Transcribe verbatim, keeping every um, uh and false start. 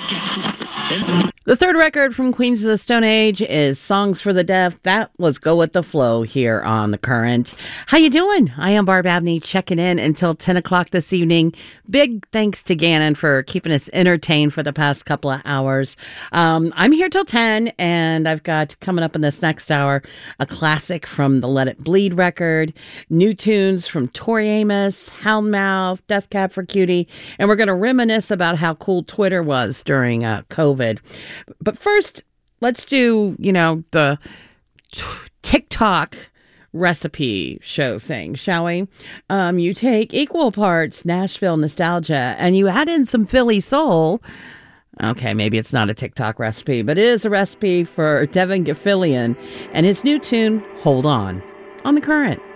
The third record from Queens of the Stone Age is Songs for the Deaf. That was Go With the Flow here on The Current. How you doing? I am Barb Abney, checking in until ten o'clock this evening. Big thanks to Gannon for keeping us entertained for the past couple of hours. Um, I'm here till ten, and I've got coming up in this next hour a classic from the Let It Bleed record, new tunes from Tori Amos, Houndmouth, Death Cab for Cutie, and we're going to reminisce about how cool Twitter was during uh, COVID. But first, let's do, you know, the t- TikTok recipe show thing, shall we? Um, you take equal parts Nashville nostalgia and you add in some Philly soul. Okay, maybe it's not a TikTok recipe, but it is a recipe for Devin Gilfillian and his new tune, Hold On, on The Current.